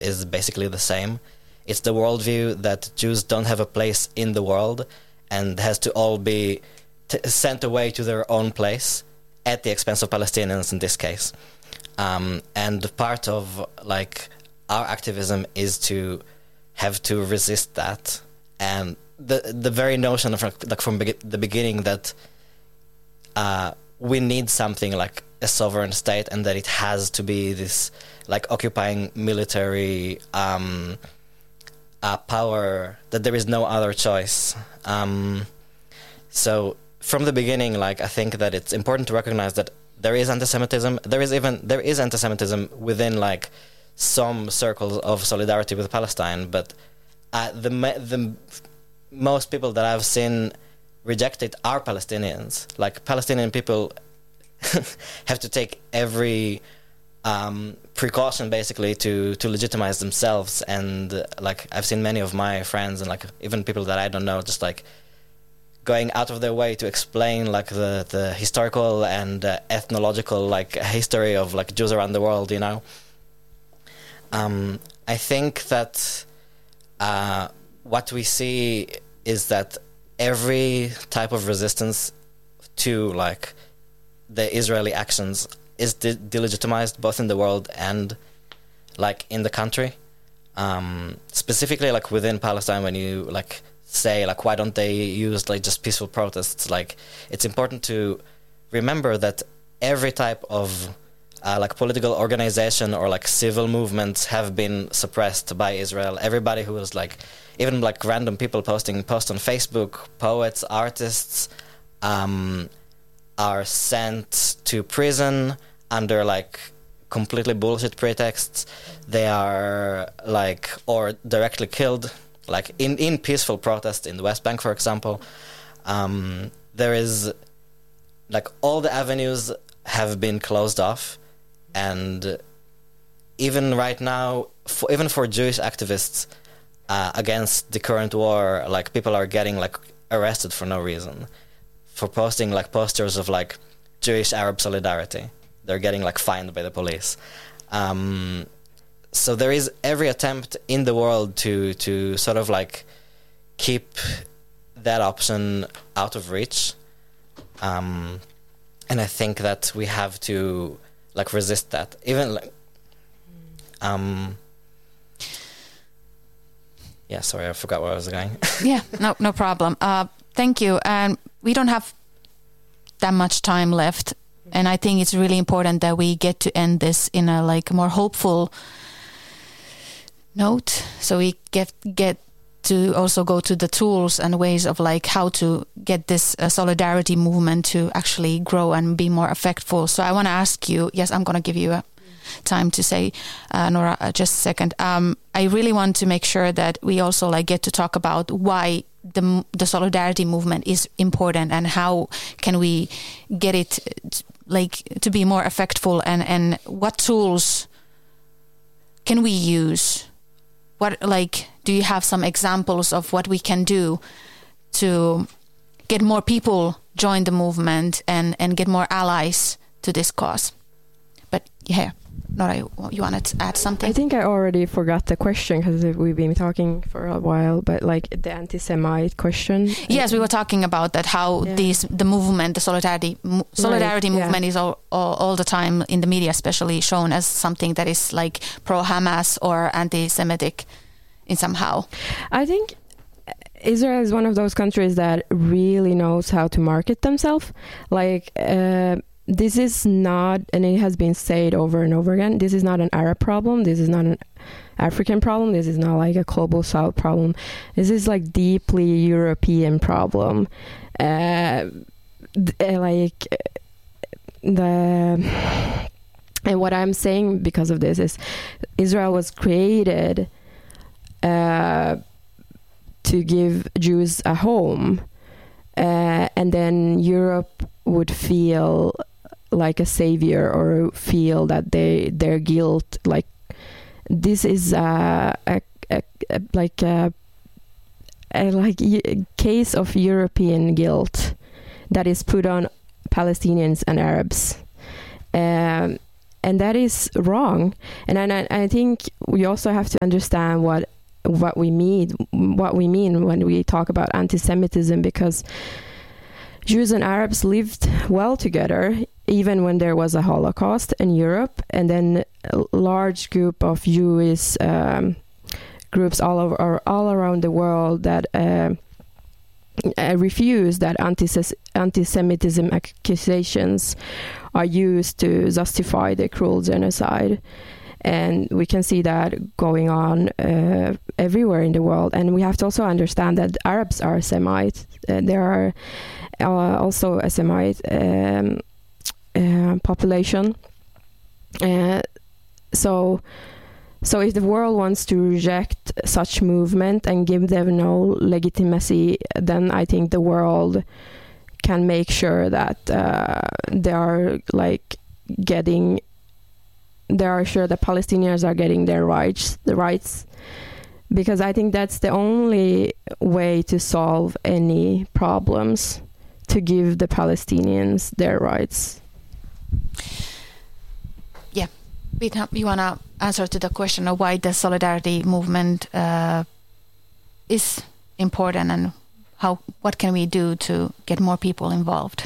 is basically the same. It's the worldview that Jews don't have a place in the world and has to all be sent away to their own place at the expense of Palestinians in this case. And part of like our activism is to have to resist that, and the very notion of like from the beginning that we need something like a sovereign state, and that it has to be this like occupying military power, that there is no other choice. So from the beginning, like I think that it's important to recognize that there is anti-Semitism. There is anti-Semitism within like some circles of solidarity with Palestine, but the most people that I've seen reject it are Palestinians. Like Palestinian people have to take every precaution basically to legitimize themselves, and like I've seen many of my friends and like even people that I don't know just like going out of their way to explain like the historical and ethnological like history of like Jews around the world, you know. I think that what we see is that every type of resistance to like the Israeli actions is delegitimized both in the world and like in the country. Specifically like within Palestine, when you like say like why don't they use like just peaceful protests, like it's important to remember that every type of like political organization or like civil movements have been suppressed by Israel. Everybody who was like, even like random people posting posts on Facebook, poets, artists, are sent to prison under like completely bullshit pretexts. They are like, or directly killed, like in peaceful protest in the West Bank, for example. There is like all the avenues have been closed off, and even right now, even for Jewish activists against the current war, like people are getting like arrested for no reason for posting like posters of like Jewish Arab solidarity. They're getting like fined by the police. So there is every attempt in the world to sort of like keep that option out of reach. And I think that we have to like resist that. Even like, yeah, sorry, I forgot where I was going. Yeah, no problem. Thank you. And we don't have that much time left. And I think it's really important that we get to end this in a like more hopeful note. So we get to also go to the tools and ways of like how to get this solidarity movement to actually grow and be more effectful. So I want to ask you, yes, I'm going to give you a time to say, Nora, just a second. I really want to make sure that we also like get to talk about why the solidarity movement is important and how can we get it like to be more effectful, and what tools can we use? What, like, do you have some examples of what we can do to get more people join the movement and get more allies to this cause? But yeah, Nora, you wanted to add something? I think I already forgot the question because we've been talking for a while, but like the anti-Semite question. Yes, we were talking about that, how the movement, the solidarity movement is all the time in the media, especially shown as something that is like pro-Hamas or anti-Semitic in somehow. I think Israel is one of those countries that really knows how to market themselves. Like, this is not, and it has been said over and over again, this is not an Arab problem, this is not an African problem, this is not like a global South problem, this is like deeply European problem. And what I'm saying because of this is Israel was created to give Jews a home, and then Europe would feel like a savior or feel that their guilt, like this is a case of European guilt that is put on Palestinians and Arabs, that is wrong. And I think we also have to understand what we mean when we talk about anti-Semitism, because Jews and Arabs lived well together even when there was a Holocaust in Europe, and then a large group of Jewish groups all around the world that refuse that anti-Semitism accusations are used to justify the cruel genocide. And we can see that going on everywhere in the world. And we have to also understand that Arabs are Semites. There are also a Semite population. So if the world wants to reject such movement and give them no legitimacy, then I think the world can make sure that they are sure that Palestinians are getting their rights, because I think that's the only way to solve any problems, to give the Palestinians their rights. Yeah, you want to answer to the question of why the solidarity movement is important, and what can we do to get more people involved?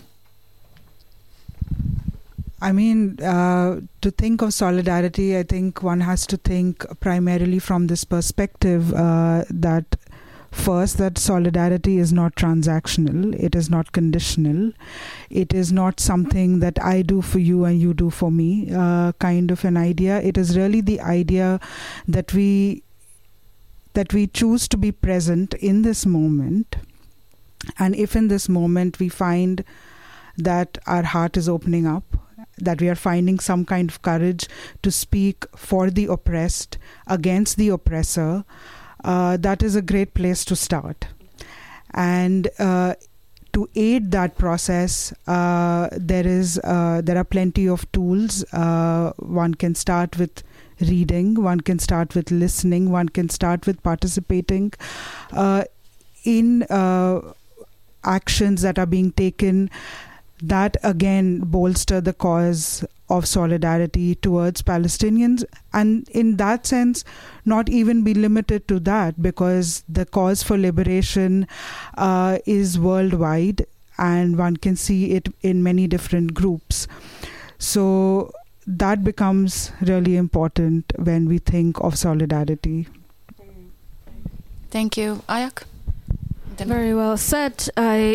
I mean, to think of solidarity, I think one has to think primarily from this perspective that first, that solidarity is not transactional, it is not conditional, it is not something that I do for you and you do for me kind of an idea. It is really the idea that we choose to be present in this moment, and if in this moment we find that our heart is opening up, that we are finding some kind of courage to speak for the oppressed, against the oppressor, that is a great place to start. And to aid that process, there are plenty of tools. One can start with reading, one can start with listening, one can start with participating in actions that are being taken that again bolster the cause of solidarity towards Palestinians, and in that sense not even be limited to that, because the cause for liberation is worldwide and one can see it in many different groups. So that becomes really important when we think of solidarity. Thank you. Ayak? Very well said.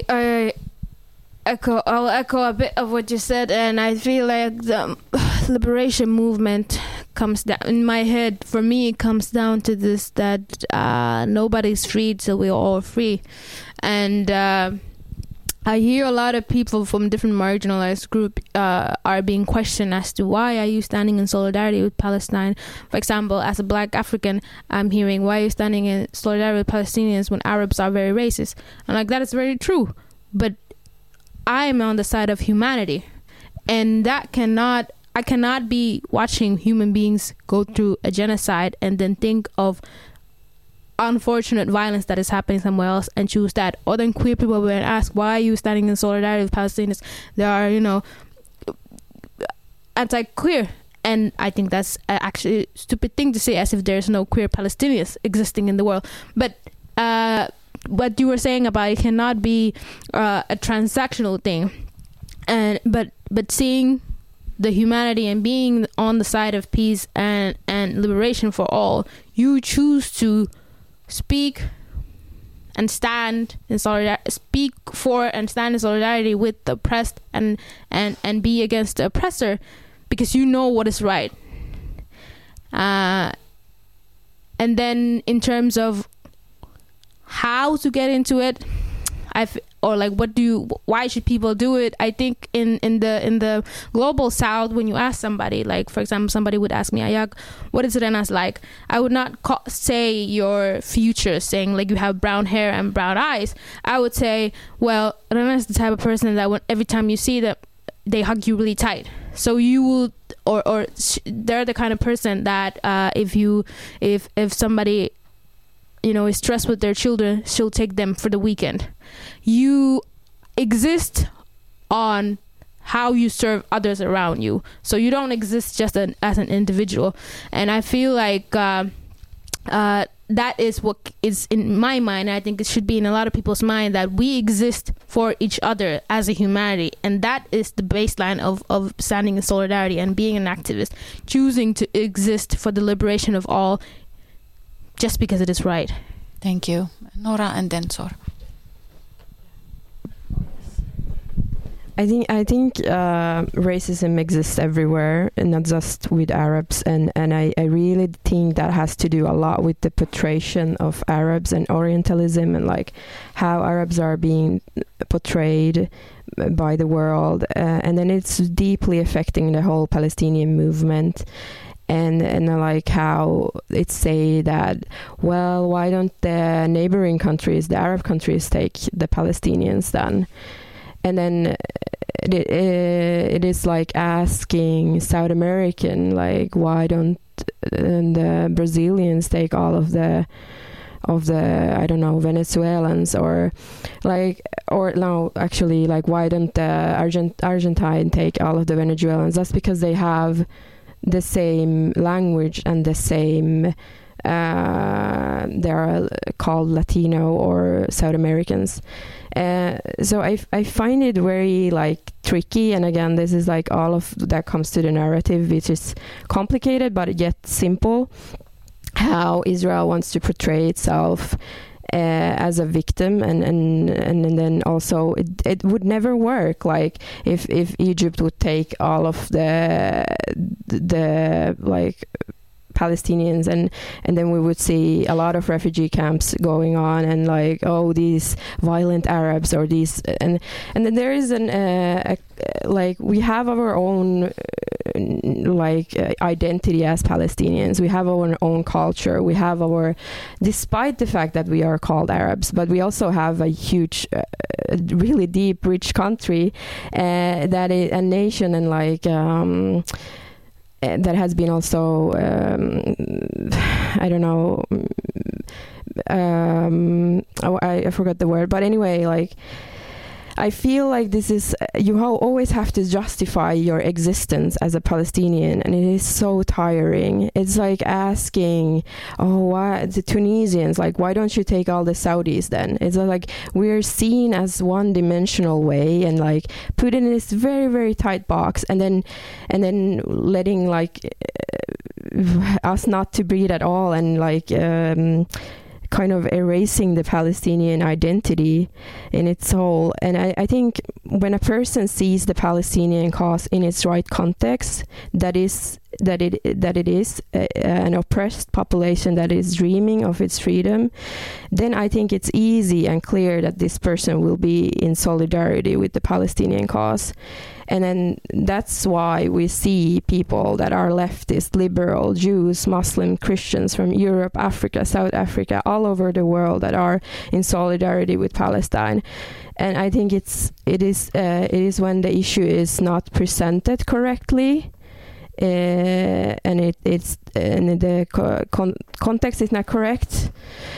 I'll echo a bit of what you said, and I feel like the liberation movement comes down, in my head, for me, it comes down to this, that nobody's free till we're all free. And I hear a lot of people from different marginalized groups are being questioned as to why are you standing in solidarity with Palestine. For example, as a Black African, I'm hearing, why are you standing in solidarity with Palestinians when Arabs are very racist? And like, that is very true. But I am on the side of humanity, and I cannot be watching human beings go through a genocide and then think of unfortunate violence that is happening somewhere else and choose that. Or then queer people will ask, why are you standing in solidarity with Palestinians? They are, anti-queer. And I think that's actually a stupid thing to say, as if there's no queer Palestinians existing in the world. But what you were saying about it cannot be a transactional thing, but seeing the humanity and being on the side of peace and liberation for all, you choose to speak and stand in solidarity, speak for and stand in solidarity with the oppressed, and be against the oppressor, because you know what is right. And then in terms of how to get into it, why should people do it? I think in the global south, when you ask somebody, like for example, somebody would ask me, Ayak, what is Renas like? I would not say your future, saying like you have brown hair and brown eyes. I would say, well, Renas is the type of person that every time you see them, they hug you really tight. So you will, or they're the kind of person that if somebody is stressed with their children, she'll take them for the weekend. You exist on how you serve others around you. So you don't exist just as an individual. And I feel like that is what is in my mind. I think it should be in a lot of people's mind, that we exist for each other as a humanity. And that is the baseline of standing in solidarity and being an activist, choosing to exist for the liberation of all just because it is right. Thank you. Nora and then Zor. I think racism exists everywhere, and not just with Arabs, and I really think that has to do a lot with the portrayal of Arabs and Orientalism, and like how Arabs are being portrayed by the world, and then it's deeply affecting the whole Palestinian movement. And like how it's say that, well, why don't the neighboring countries, the Arab countries, take the Palestinians then? And then it is like asking South American, like, why don't the Brazilians take all of the I don't know, Venezuelans, or no, actually, like, why don't the Argentine take all of the Venezuelans? That's because they have the same language and the same they are called Latino or South Americans. So I find it very like tricky, and again, this is like all of that comes to the narrative, which is complicated but yet simple, how Israel wants to portray itself as a victim, and then also it would never work. Like if Egypt would take all of the like Palestinians, and then we would see a lot of refugee camps going on, and like, oh, these violent Arabs, or these, and then there is like, we have our own like identity as Palestinians. We have our own culture. We have our, despite the fact that we are called Arabs, but we also have a huge, really deep, rich country that is a nation, and like that has been also I don't know, I forgot the word, but anyway, like, I feel like this is, you always have to justify your existence as a Palestinian, and it is so tiring. It's like asking, oh, why the Tunisians, like, why don't you take all the Saudis then? It's like we're seen as one-dimensional way, and like put in this very, very tight box, and then letting like us not to breathe at all, and like kind of erasing the Palestinian identity in its whole. And I think when a person sees the Palestinian cause in its right context, that it is an oppressed population that is dreaming of its freedom, then I think it's easy and clear that this person will be in solidarity with the Palestinian cause. And then that's why we see people that are leftist, liberal, Jews, Muslim, Christians from Europe, Africa, South Africa, all over the world that are in solidarity with Palestine. And I think it is when the issue is not presented correctly, and it's the context is not correct,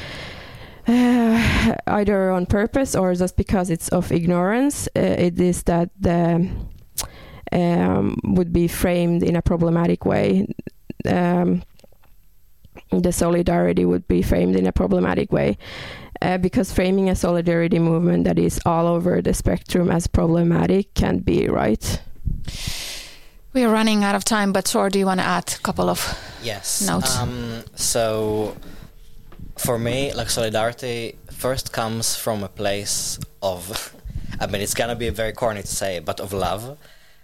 either on purpose or just because it's of ignorance. It is that the would be framed in a problematic way. The solidarity would be framed in a problematic way, because framing a solidarity movement that is all over the spectrum as problematic can't be right. We are running out of time, but Zor, do you want to add a couple of notes? So for me, like, solidarity first comes from a place of, I mean, it's gonna be very corny to say, but of love.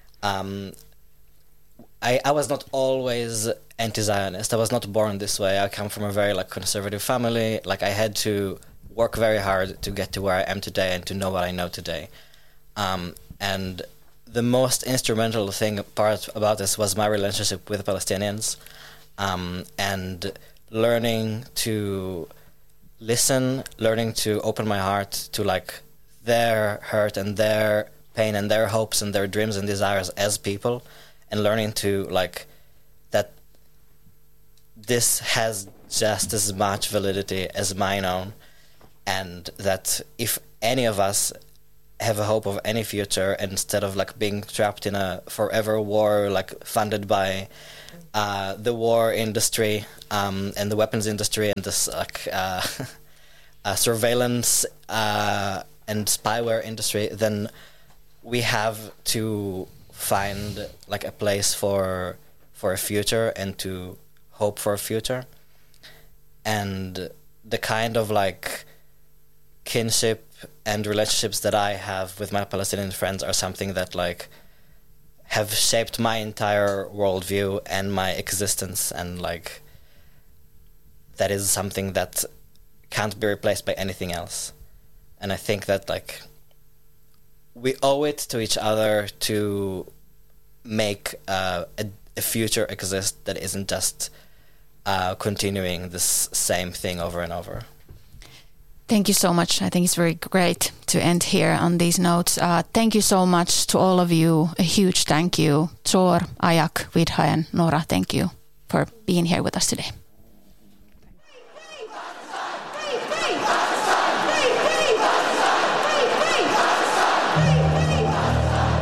I was not always anti-Zionist. I was not born this way. I come from a very like conservative family. Like, I had to work very hard to get to where I am today and to know what I know today. And the most instrumental part about this was my relationship with Palestinians, and learning to listen, learning to open my heart to like their hurt and their pain and their hopes and their dreams and desires as people, and learning to like that this has just as much validity as mine own, and that if any of us have a hope of any future, instead of like being trapped in a forever war, like funded by the war industry and the weapons industry and this like surveillance and spyware industry, then we have to find like a place for a future and to hope for a future. And the kind of like kinship and relationships that I have with my Palestinian friends are something that like have shaped my entire worldview and my existence, and like that is something that can't be replaced by anything else. And I think that like we owe it to each other to make a future exist that isn't just continuing this same thing over and over. Thank you so much. I think it's very great to end here on these notes. Thank you so much to all of you. A huge thank you. Dror, Ayak, Vidha and Nora, thank you for being here with us today.